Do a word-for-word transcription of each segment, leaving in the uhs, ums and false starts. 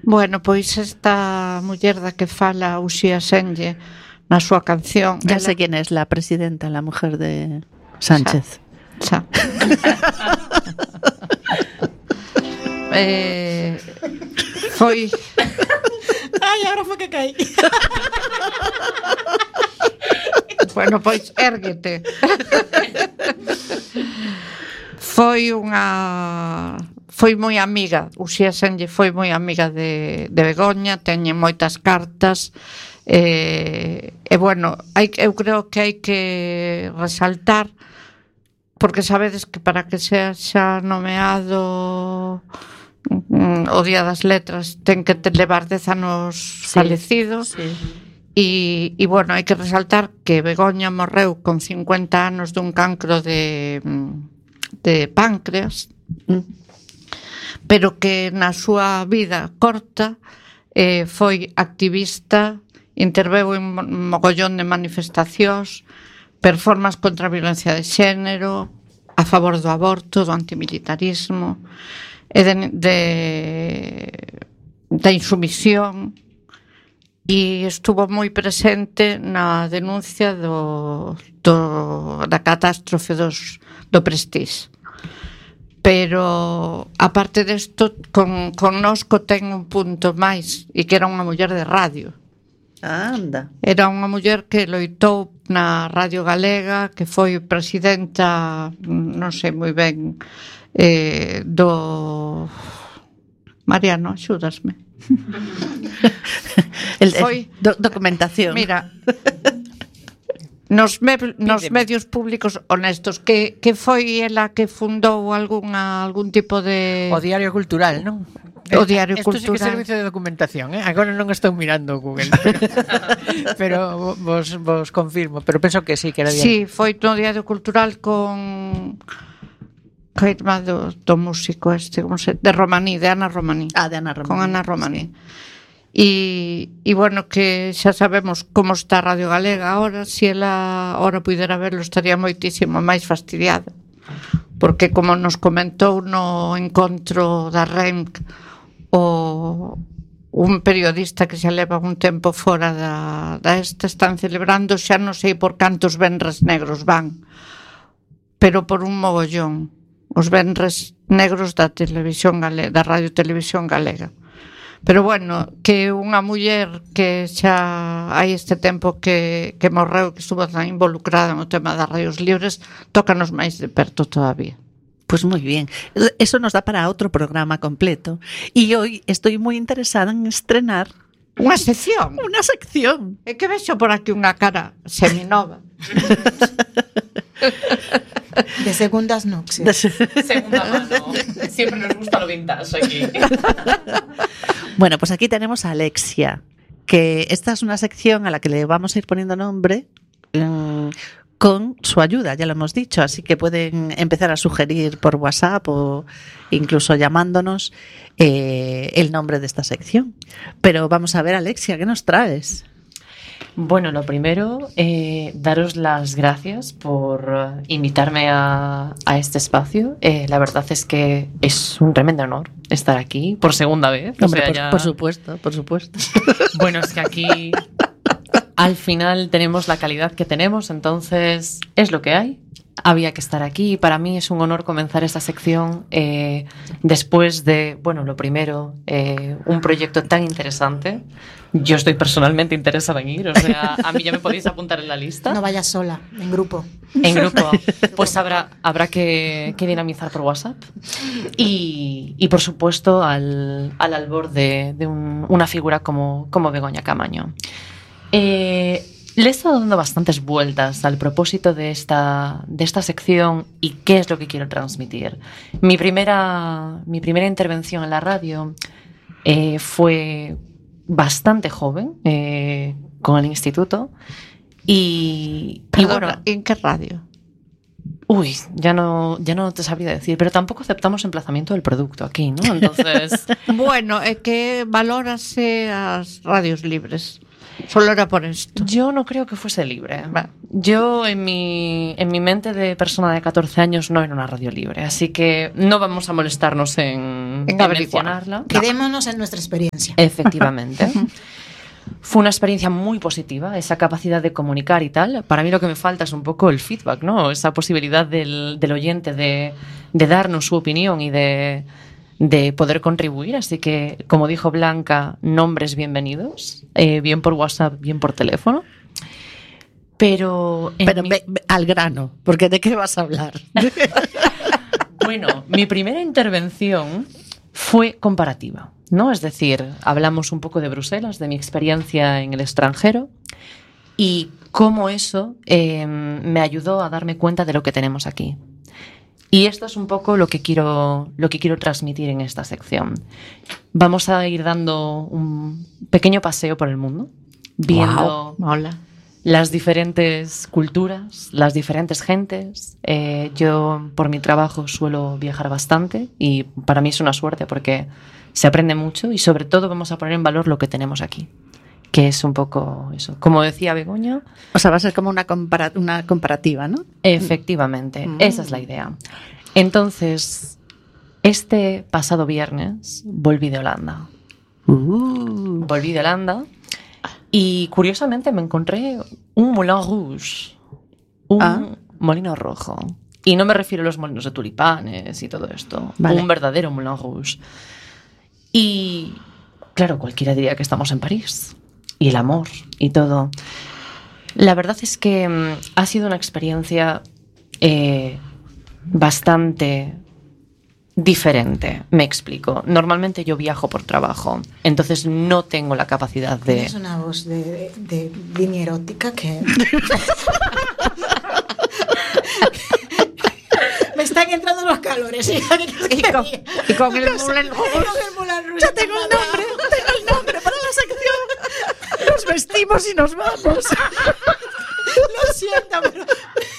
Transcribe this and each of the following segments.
Bueno, pois esta muller da que fala Uxía Senlle na súa canción. Ya ela... sé quién es la presidenta, la mujer de Sánchez. Xa. Xa. eh, foi... Ai, agora foi que caí. Bueno, pois érguete. Foi unha... Foi moi amiga, Uxía Senlle foi moi amiga de, de Begoña, teñen moitas cartas, e, e bueno, hai, eu creo que hai que resaltar, porque sabedes que para que sea xa nomeado o Día das Letras ten que levar dez anos sí, falecido, sí. E, e bueno, hai que resaltar que Begoña morreu con cincuenta anos dun cancro de, de páncreas, mm. pero que na súa vida corta eh, foi activista, interveu en mogollón de manifestacións, performas contra a violencia de xénero, a favor do aborto, do antimilitarismo, e de, de, da insumisión, e estuvo moi presente na denuncia do, do, da catástrofe dos, do Prestige. Pero, aparte desto, con, con nosco ten un punto máis, e que era unha muller de radio. Anda. Era unha muller que loitou na Radio Galega, que foi presidenta, non sei moi ben, eh, do... Mariano, axúdasme. El, foi do, documentación. Mira, nos, me, nos medios públicos honestos, que, que foi ela que fundou algunha, algún tipo de... O Diario Cultural, non? O Diario Esto Cultural. Isto sí que é servicio de documentación, eh? Agora non estou mirando Google. Pero vos, vos confirmo, pero penso que sí, que era Diario. Sí, foi no Diario Cultural con... a irmá do, do músico este, como se... de Romaní, de Ana Romaní. Ah, de Ana Romaní. Con Ana Romaní. Sí. E, e bueno, que xa sabemos como está Radio Galega ahora, se ela ahora puidera verlo estaría moitísimo máis fastidiada, porque como nos comentou no encontro da R E M C o un periodista que xa leva un tempo fora da, da esta, están celebrando, xa non sei por cantos venres negros van, pero por un mogollón, os venres negros da televisión galega, da Radio Televisión Galega. Pero bueno, que unha muller que xa hai este tempo que, que morreu, que estuvo tan involucrada no tema das radios libres, tócanos máis de perto todavía. Pues muy bien, eso nos da para outro programa completo. Y hoy estoy muy interesada en estrenar unha sección. Unha sección. É que vexo por aquí unha cara seminova. De segundas nupcias. De segunda mano. Siempre nos gusta lo vintage aquí. Bueno, pues aquí tenemos a Alexia, que esta es una sección a la que le vamos a ir poniendo nombre um, con su ayuda, ya lo hemos dicho, así que pueden empezar a sugerir por WhatsApp o incluso llamándonos eh, el nombre de esta sección. Pero vamos a ver, Alexia, ¿qué nos traes? Bueno, lo primero, eh, daros las gracias por invitarme a, a este espacio. Eh, la verdad es que es un tremendo honor estar aquí por segunda vez. Hombre, o sea, por, ya... por supuesto, por supuesto. Bueno, es que aquí al final tenemos la calidad que tenemos, entonces es lo que hay. Había que estar aquí y para mí es un honor comenzar esta sección eh, después de, bueno, lo primero, eh, un proyecto tan interesante. Yo estoy personalmente interesada en ir, o sea, a mí ya me podéis apuntar en la lista. No vayas sola, en grupo. En grupo, pues habrá, habrá que, que dinamizar por WhatsApp. Y, y por supuesto, al, al albor de, de un, una figura como, como Begoña Camaño. Eh... Le he estado dando bastantes vueltas al propósito de esta, de esta sección y qué es lo que quiero transmitir. Mi primera, mi primera intervención en la radio eh, fue bastante joven, eh, con el instituto. Y, Perdona, y bueno, ¿en qué radio? Uy, ya no, ya no te sabría decir, pero tampoco aceptamos emplazamiento del producto aquí, ¿no? Entonces... Bueno, é que valórase as radios libres. Solo era por esto. Yo no creo que fuese libre. Va. Yo en mi, en mi mente de persona de catorce años no era una radio libre, así que no vamos a molestarnos en, En en averiguar. mencionarla. Quedémonos en nuestra experiencia. Efectivamente. Fue una experiencia muy positiva, esa capacidad de comunicar y tal. Para mí lo que me falta es un poco el feedback, ¿no? Esa posibilidad del, del oyente de, de darnos su opinión y de, de poder contribuir. Así que, como dijo Blanca, nombres bienvenidos, eh, bien por WhatsApp, bien por teléfono. Pero, en Pero mi- ve- ve al grano, porque ¿de qué vas a hablar? Bueno, mi primera intervención fue comparativa, ¿no? Es decir, hablamos un poco de Bruselas, de mi experiencia en el extranjero y cómo eso eh, me ayudó a darme cuenta de lo que tenemos aquí. Y esto es un poco lo que quiero, lo que quiero transmitir en esta sección. Vamos a ir dando un pequeño paseo por el mundo, viendo Wow, hola. las diferentes culturas, las diferentes gentes. Eh, yo, por mi trabajo, suelo viajar bastante y para mí es una suerte porque se aprende mucho y sobre todo vamos a poner en valor lo que tenemos aquí, que es un poco eso. Como decía Begoña, O sea, va a ser como una, compara- una comparativa, ¿no? efectivamente, Mm. esa es la idea. Entonces, este pasado viernes volví de Holanda. Uh, Volví de Holanda y curiosamente me encontré un Moulin Rouge, un Ah. molino rojo. Y no me refiero a los molinos de tulipanes y todo esto, Vale. un verdadero Moulin Rouge. Y claro, cualquiera diría que estamos en París y el amor y todo. La verdad es que mm, ha sido una experiencia eh, bastante diferente, me explico. Normalmente yo viajo por trabajo, entonces no tengo la capacidad de... Tienes una voz de, de, de línea erótica que... Me están entrando los calores. hija, ¿qué quieres que Y te con, diga? y con el Moulin Y Rouge. con el Moulin Rouge ya tengo el nombre, tengo el nombre para la sección. Nos vestimos y nos vamos. Lo siento, pero...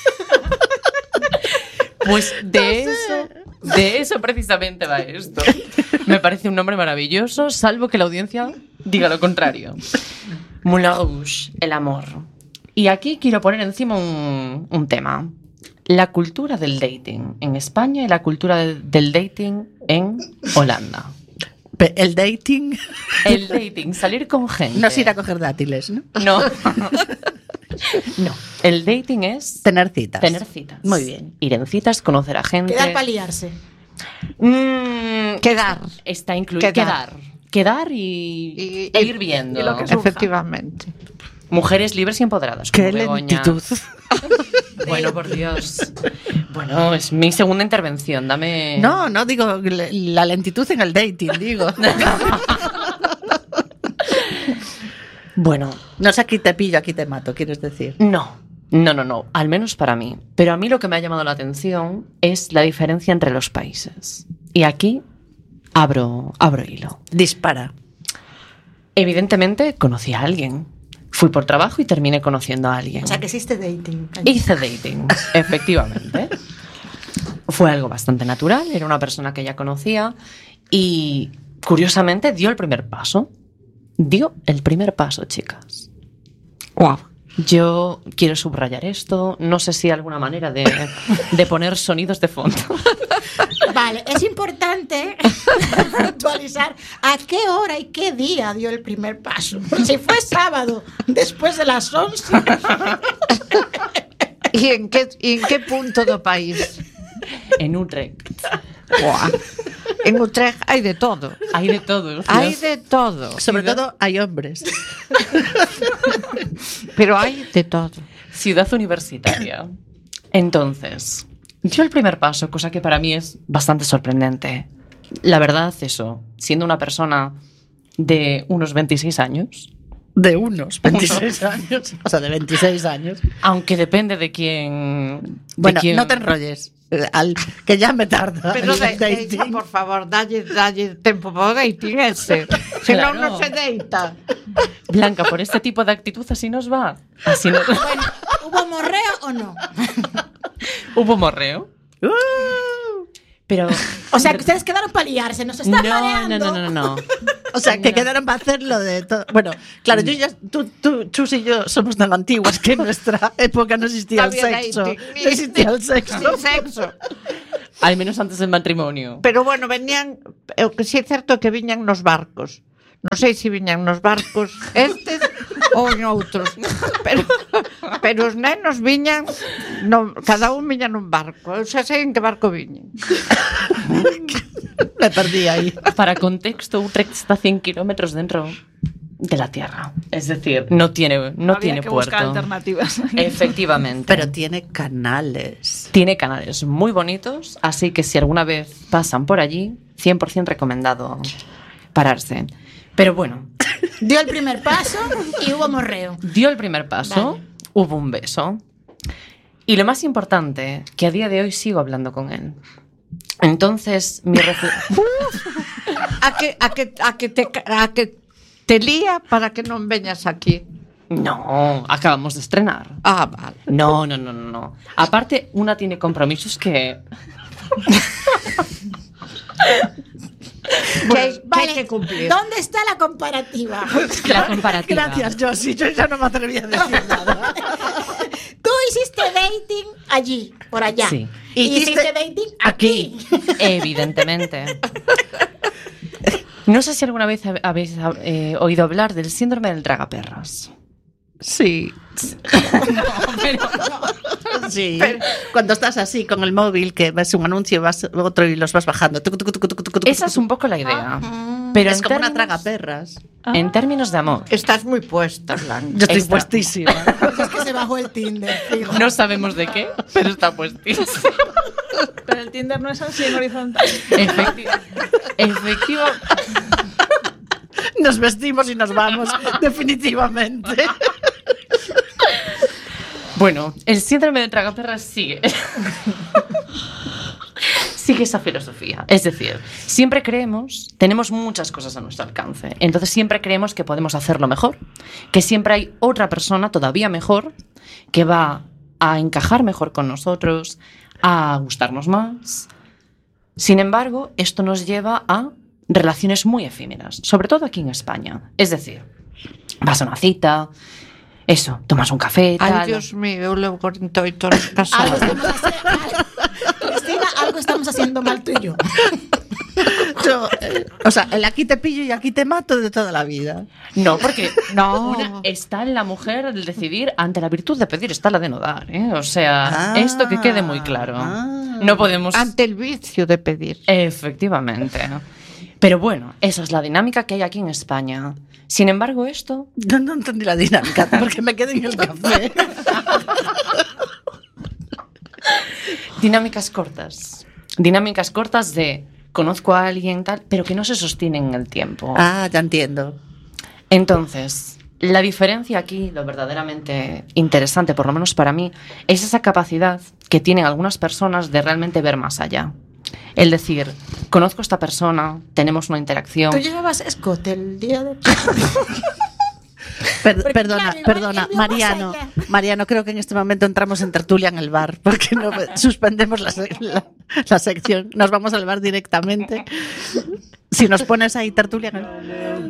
Pues de eso, de eso precisamente va esto. Me parece un nombre maravilloso, salvo que la audiencia diga lo contrario. Moulin Rouge, el amor. Y aquí quiero poner encima un, un tema. La cultura del dating en España y la cultura del, del dating en Holanda. Pe- El dating El dating, salir con gente. no es ir a coger dátiles, ¿no? No. No. El dating es Tener citas. tener citas. Muy bien. Ir en citas, conocer a gente. Quedar para liarse. Mm, Quedar. Está incluido. Quedar. Quedar. Quedar y, Y- e y- ir viendo. y lo que surja. Efectivamente. Mujeres libres y empoderadas. Como Qué Begoña. lentitud. Bueno, por Dios. Bueno, es mi segunda intervención. Dame. No, no digo le- la lentitud en el dating, digo. Bueno, No sé, aquí te pillo, aquí te mato, quieres decir. no. No, no, no. Al menos para mí. Pero a mí lo que me ha llamado la atención es la diferencia entre los países. Y aquí abro, abro hilo. Dispara. Evidentemente conocí a alguien. Fui por trabajo y terminé conociendo a alguien. O sea, que existe dating. Hice dating, efectivamente. Fue algo bastante natural, era una persona que ya conocía y curiosamente dio el primer paso. Dio el primer paso, chicas. Wow. Yo quiero subrayar esto, no sé si hay alguna manera de, de poner sonidos de fondo. Vale, es importante actualizar a qué hora y qué día dio el primer paso. Si fue sábado, después de las once. ¿Y en qué, y en qué punto do país? En Utrecht. Wow. En Utrecht hay de todo. Hay de todo. Hay de todo. Sobre Ciudad- todo hay hombres. Pero hay de todo. Ciudad universitaria. Entonces, dio el primer paso, cosa que para mí es bastante sorprendente. La verdad, eso, siendo una persona de unos veintiséis años, De unos veintiséis años. O sea, de veintiséis años. aunque depende de quién... de Bueno, quién- no te enrolles. eh, Al, que ya me tarda. Pero el de, dating. deita, por favor, dalle, dalle tempo para o dating ese. Se non, Claro. non se deita. Blanca, por este tipo de actitud así nos va. Así nos... Bueno, ¿hubo morreo o no? ¿Hubo morreo? Uh, Pero... O sea, que ustedes quedaron para liarse, nos están no, mareando. no, no, no, no. O sea, que quedaron para hacerlo de todo. Bueno, claro, yo ya, tú, tú, Chus y yo somos tan antiguas que en nuestra época no existía el sexo. No existía el sexo. Sin sexo. Al menos antes del matrimonio. Pero bueno, venían, o que sí é certo que viñan nos barcos. Non sei se viñan nos barcos estes ou en outros. Pero, pero os nenos viñan, no, cada un viña nun barco. Eu xa sei en que barco viñan. Me perdí ahí. Para contexto, Utrecht está cien kilómetros dentro de la tierra. Es decir, no tiene, no Había tiene que puerto. buscar alternativas. Efectivamente. Pero tiene canales. Tiene canales muy bonitos, así que si alguna vez pasan por allí, cien por ciento recomendado pararse. Pero bueno, Dio el primer paso y hubo morreo. dio el primer paso, Vale. hubo un beso. Y lo más importante, que a día de hoy sigo hablando con él. Entonces, mi refu- A que, a que, a que, te, a que te lía para que non veñas aquí. No, acabamos de estrenar. Ah, vale. No, no, no, no, no. Aparte, una tiene compromisos que... Que hai, que hai Vale, que cumplir. ¿dónde está la comparativa? La comparativa. Gracias, Josie. Yo ya no me atreví a decir nada. Tú hiciste dating allí, por allá. Sí. Y Hiciste hiciste dating aquí. Evidentemente. No sé si alguna vez habéis eh, oído hablar del síndrome del tragaperras. Sí. Sí. Cuando estás así con el móvil, que ves un anuncio, vas otro y los vas bajando. Tucu, tucu, tucu, tucu, tucu, Esa es un poco la idea. Pero Es en como una términos- tragaperras. En términos de amor, Estás muy puesta, Blanca. Yo estoy Está. puestísima. Es que se bajó el Tinder, fijo. no sabemos de qué, pero está puestísimo. Pero el Tinder no es así en horizontal. Efectivo. Efectivo. Nos vestimos y nos vamos, definitivamente. Bueno, el síndrome de tragaperras sigue. Sigue esa filosofía. Es decir, siempre creemos, tenemos muchas cosas a nuestro alcance. Entonces siempre creemos que podemos hacerlo mejor, que siempre hay otra persona todavía mejor que va a encajar mejor con nosotros, a gustarnos más. Sin embargo, esto nos lleva a relaciones muy efímeras, sobre todo aquí en España. Es decir, vas a una cita, eso, tomas un café, tal. Ay, Dios mío, eu levo cuarenta e oito anos Algo casada. estamos haciendo, Cristina, algo estamos haciendo mal tú y yo. Yo, eh, o sea, el aquí te pillo y aquí te mato de toda la vida. No, porque No. una está en la mujer el decidir, ante la virtud de pedir está la de no dar, ¿eh? O sea, Ah, esto que quede muy claro. ah. No podemos... Ante el vicio de pedir. Efectivamente. Pero bueno, esa es la dinámica que hay aquí en España. Sin embargo, esto... No, no entendí la dinámica porque me quedé en el café. Dinámicas cortas. Dinámicas cortas de conozco a alguien tal, pero que no se sostienen en el tiempo. Ah, ya entiendo. Entonces, la diferencia aquí, lo verdaderamente interesante, por lo menos para mí, es esa capacidad que tienen algunas personas de realmente ver más allá. El decir, conozco a esta persona, tenemos una interacción. Tú llevabas escote el día de... Per- Porque, perdona, claro, igual perdona, él vio más Mariano. allá. Mariano, creo que en este momento entramos en tertulia en el bar, porque no suspendemos la, se- la- la sección. Nos vamos al bar directamente. Si nos pones ahí tertulia en el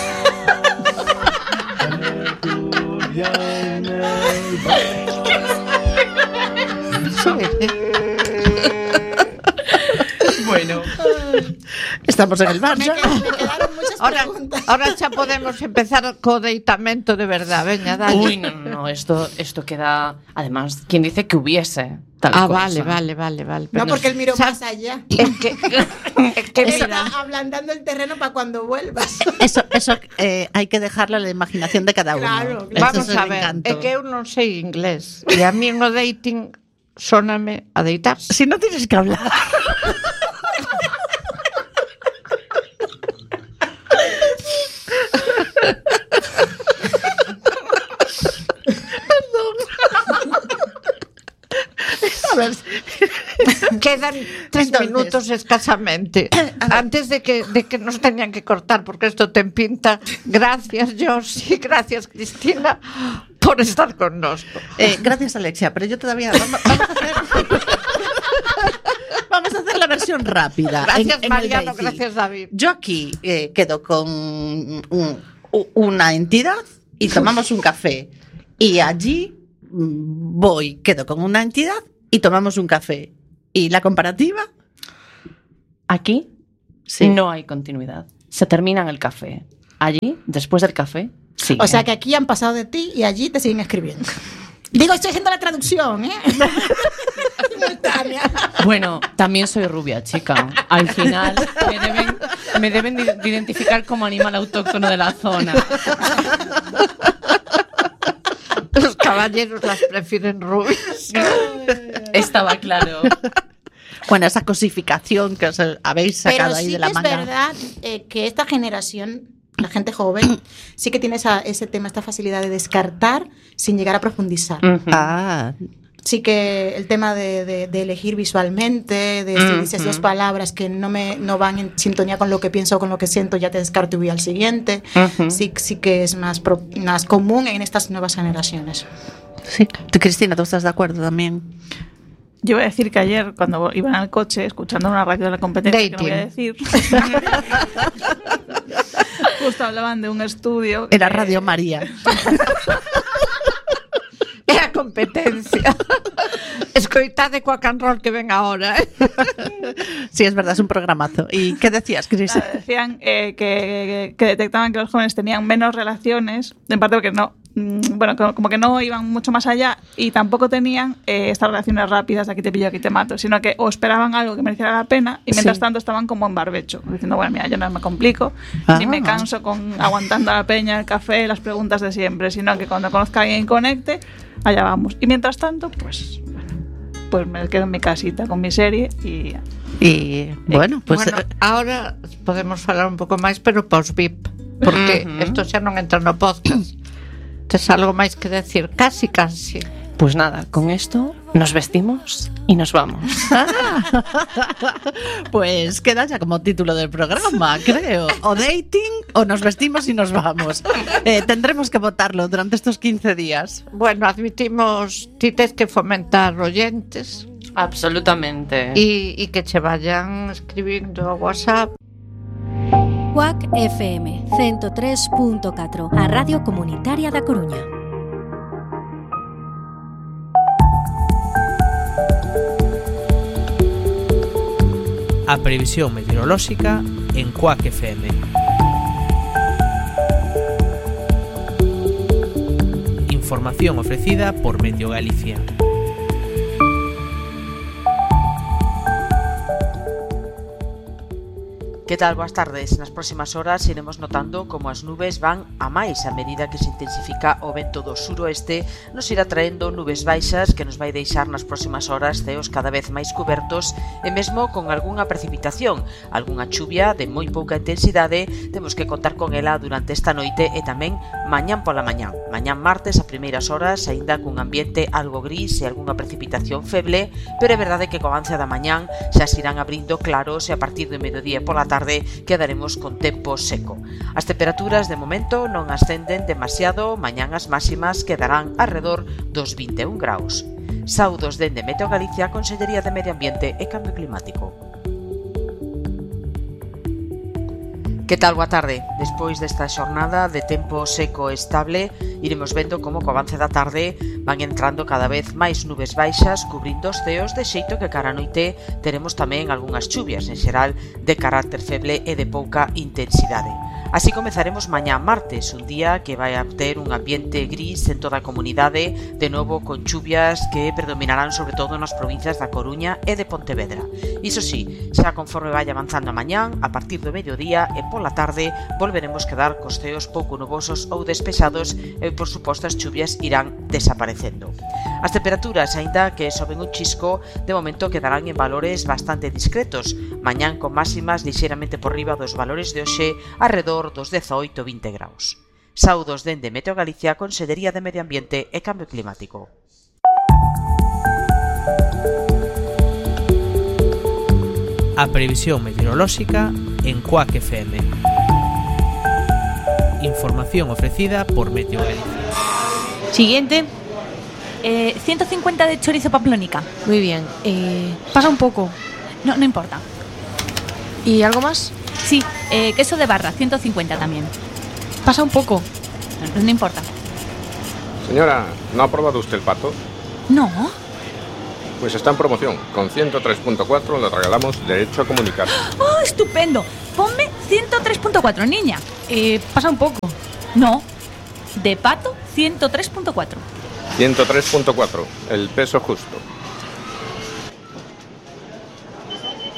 Bueno, Estamos en el bar Me, ya. qued- me quedaron muchas Ahora, preguntas. ahora xa podemos empezar co deitamento de verdad. Veña, dale. uy, no, no, no, esto, esto queda. Además, ¿quién dice que hubiese tal Ah, cosa? vale, vale, vale, vale. No, Pero porque él miró ¿sabes? más allá. Es que, es que Está mira, ablandando el terreno para cuando vuelvas. Eso, eso eh, hay que dejarlo a la imaginación de cada uno. Claro, Ese vamos es el a ver, encanto. é que eu non sei inglés e a mí no dating sóname a deitar. Si no tienes que hablar. A ver, Quedan tres Entonces- minutos escasamente antes de que, de que nos tenían que cortar porque esto te pinta. Gracias, Josie, gracias, Cristina, por estar con nosotros. eh, gracias, Alexia, pero yo todavía. Vamos, vamos a hacer. Vamos a hacer la versión versión rápida. Gracias, en, en Mariano, el Daisy. gracias, David. Yo aquí eh, quedo con un- una entidad y tomamos un café. Y allí mm, voy, quedo con una entidad y tomamos un café. ¿Y la comparativa? Aquí Sí. no hay continuidad. Se termina en el café. Allí, después del café, sí. O sea que aquí han pasado de ti y allí te siguen escribiendo. Digo, estoy haciendo la traducción, ¿eh? Simultánea. Bueno, también soy rubia, chica. Al final me deben, me deben de de identificar como animal autóctono de la zona. Los caballeros las prefieren rubias. Estaba claro. Bueno, esa cosificación que os habéis sacado Pero ahí sí de que la es manga. verdad eh, que esta generación, la gente joven, sí que tiene esa, ese tema, esta facilidad de descartar sin llegar a profundizar. Ujú. Ah, Sí que el tema de, de- de elegir visualmente, de si dices Ujú. dos palabras que no me no van en sintonía con lo que pienso o con lo que siento, ya te descarto y voy al siguiente. Ujú. Sí, sí que es más, pro- más común en estas nuevas generaciones. sí. Tú, Cristina, ¿tú estás de acuerdo también? Yo voy a decir que ayer, cuando iba en el coche, escuchando una radio de la competencia, que no voy a decir, justo hablaban de un estudio. Era que- Radio María. Era competencia. Escoitade coa can roll que ven ahora, eh? Sí, es verdad, es un programazo. ¿Y qué decías, Cris? Ah, decían eh, que, que detectaban que los jóvenes tenían menos relaciones, en parte porque no, mm, bueno, como, como que no iban mucho más allá y tampoco tenían eh, estas relaciones rápidas de aquí te pillo, aquí te mato, sino que o esperaban algo que mereciera la pena y mientras Sí. tanto estaban como en barbecho, diciendo, bueno, mira, yo no me complico, Ah. ni me canso con aguantando a la peña, el café, las preguntas de siempre, sino que cuando conozca a alguien y conecte, allá vamos. Y mientras tanto, pues, bueno, pues me quedo en mi casita con mi serie y Y bueno, pues bueno, eh, ahora podemos falar un pouco máis, pero pos V I P, porque Ujú. isto xa non entra no podcast. Tes algo máis que decir? Casi, casi. Pues nada, con esto nos vestimos y nos vamos. pues queda ya como título del programa, creo. O dating o nos vestimos y nos vamos. Eh, tendremos que votarlo durante estos quince días. Bueno, admitimos ti tes que fomentar oyentes Absolutamente. e, e que che vayan escribindo a WhatsApp. Cuac F M ciento tres punto catro, a Radio Comunitaria da Coruña. A previsión meteorolóxica en Cuac F M. Información ofrecida por Meteo Galicia. Que tal? Boas tardes. Nas próximas horas iremos notando como as nubes van a máis a medida que se intensifica o vento do suroeste, nos irá traendo nubes baixas que nos vai deixar nas próximas horas ceos cada vez máis cubertos e mesmo con algunha precipitación, algunha chuvia de moi pouca intensidade. Temos que contar con ela durante esta noite e tamén mañán pola mañán. Mañán martes a primeiras horas aínda cun ambiente algo gris e algunha precipitación feble, pero é verdade que co avance da mañán xa se irán abrindo claros e a partir do mediodía pola tarde tarde quedaremos con tempo seco. As temperaturas de momento non ascenden demasiado, mañán as máximas quedarán arredor dos vinte e un graus. Saudos dende Meteo Galicia, Consellería de Medio Ambiente e Cambio Climático. Que tal? Boa tarde. Despois desta xornada de tempo seco e estable, iremos vendo como co avance da tarde van entrando cada vez máis nubes baixas cubrindo os ceos, de xeito que cara a noite teremos tamén algunhas chuvias, en xeral de carácter feble e de pouca intensidade. Así comezaremos mañá martes, un día que vai a ter un ambiente gris en toda a comunidade, de novo con chuvias que predominarán sobre todo nas provincias da Coruña e de Pontevedra. Iso sí, xa conforme vai avanzando a mañán, a partir do mediodía e pola tarde, volveremos quedar cos ceos pouco nubosos ou despexados e, por suposto, as chuvias irán desaparecendo. As temperaturas, aínda que soben un chisco, de momento quedarán en valores bastante discretos, mañán con máximas lixeiramente por riba dos valores de hoxe, arredor dos dezaoito a vinte graus. Saudos dende Meteo Galicia, Consellería de Medio Ambiente e Cambio Climático. A previsión meteorolóxica en Cuac F M. Información ofrecida por Meteo Galicia. Siguiente. Eh, ciento cincuenta de chorizo pamplónica. Muy bien. Eh, pasa un poco. No, no importa. ¿Y algo más? Sí, eh, queso de barra, ciento cincuenta también. Pasa un poco. No, no importa. Señora, ¿no ha probado usted el pato? No. Pues está en promoción. Con ciento tres punto cuatro le regalamos derecho a comunicar. ¡Oh, estupendo! Ponme ciento tres punto cuatro, niña. Eh, pasa un poco. No. De pato, ciento tres punto cuatro. ciento tres punto cuatro, el peso justo.